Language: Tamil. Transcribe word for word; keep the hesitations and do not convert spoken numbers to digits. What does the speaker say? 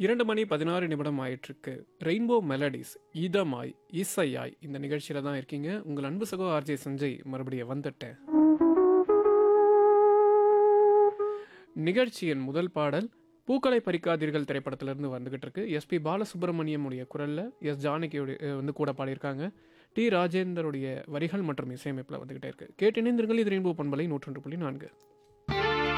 இரண்டு மணி பதினாறு நிமிடம் ஆயிட்டிருக்கு. ரெயின்போ மெலடிஸ் இதமாய் இசையாய் இந்த நிகழ்ச்சியில் தான் இருக்கீங்க. உங்கள் அன்பு சகோ ஆர்ஜே சஞ்சய் மறுபடியும் வந்துட்டேன். நிகழ்ச்சியின் முதல் பாடல் பூக்களை பறிக்காதீர்கள் திரைப்படத்திலிருந்து வந்துகிட்டு இருக்கு. எஸ்பி பாலசுப்ரமணியம் உடைய குரலில் எஸ் ஜானகியோடைய வந்து கூட பாடியிருக்காங்க. டி ராஜேந்தருடைய வரிகள் மற்றும் இசையமைப்பில் வந்துகிட்டே இருக்கு. கேட்டு இணைந்திருங்கள். இது ரெயின்போ பண்பலை நூற்றொன்று புள்ளி நான்கு.